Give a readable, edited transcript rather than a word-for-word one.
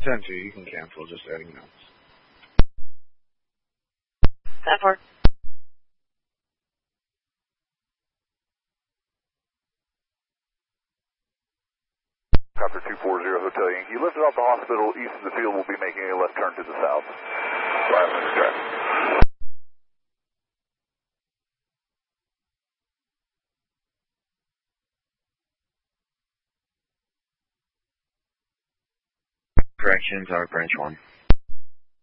10-2, you can cancel, just letting you know. 10-4. Copter 240 Hotel Yankee. Lifted off the hospital east of the field. We'll be making a left turn to the south. 500 traffic. Corrections, our branch 1.